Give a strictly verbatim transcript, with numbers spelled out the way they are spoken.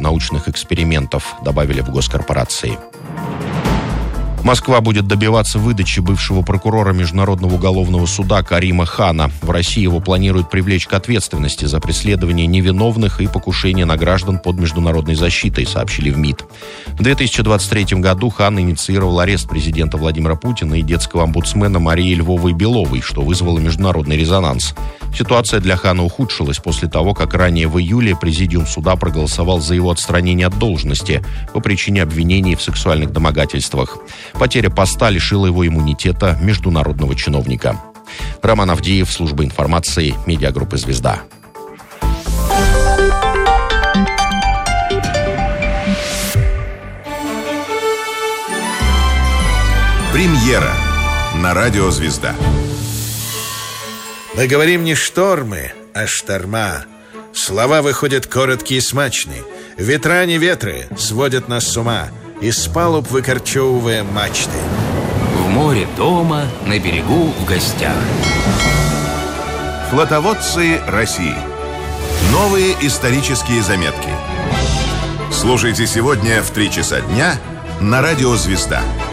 научных экспериментов, добавили в госкорпорации. Москва будет добиваться выдачи бывшего прокурора Международного уголовного суда Карима Хана. В России его планируют привлечь к ответственности за преследование невиновных и покушение на граждан под международной защитой, сообщили в МИД. В две тысячи двадцать третьем году Хан инициировал арест президента Владимира Путина и детского омбудсмена Марии Львовой-Беловой, что вызвало международный резонанс. Ситуация для Хана ухудшилась после того, как ранее в июле президиум суда проголосовал за его отстранение от должности по причине обвинений в сексуальных домогательствах. Потеря поста лишила его иммунитета международного чиновника. Роман Авдеев, служба информации, медиагруппы «Звезда». Премьера на радио «Звезда». Мы говорим не штормы, а шторма. Слова выходят короткие и смачные. Ветра не ветры сводят нас с ума, из палуб выкорчевывая мачты. В море дома, на берегу в гостях. Флотоводцы России. Новые исторические заметки. Слушайте сегодня в три часа дня на радио «Звезда».